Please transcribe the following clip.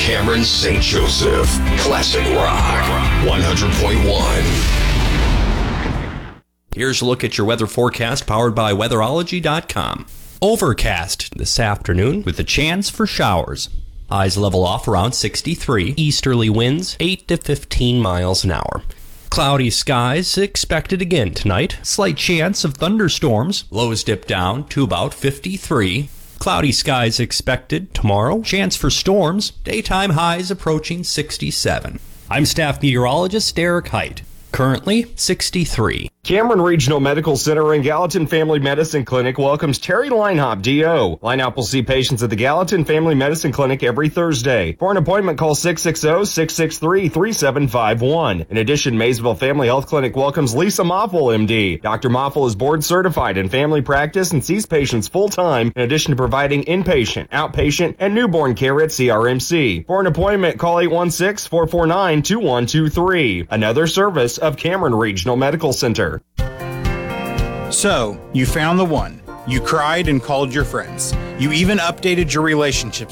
Cameron St. Joseph. Classic Rock 100.1. Here's a look at your weather forecast powered by weatherology.com. Overcast this afternoon with a chance for showers. Highs level off around 63. Easterly winds 8 to 15 miles an hour. Cloudy skies expected again tonight. Slight chance of thunderstorms. Lows dip down to about 53. Cloudy skies expected tomorrow. Chance for storms. Daytime highs approaching 67. I'm staff meteorologist Derek Height. Currently 63. Cameron Regional Medical Center and Gallatin Family Medicine Clinic welcomes Terry Linehop, DO. Linehop will see patients at the Gallatin Family Medicine Clinic every Thursday. For an appointment, call 660-663-3751. In addition, Maysville Family Health Clinic welcomes Lisa Moffel, MD. Dr. Moffel is board certified in family practice and sees patients full-time, in addition to providing inpatient, outpatient, and newborn care at CRMC. For an appointment, call 816-449-2123. Another service of Cameron Regional Medical Center. So, you found the one. You cried and called your friends. You even updated your relationships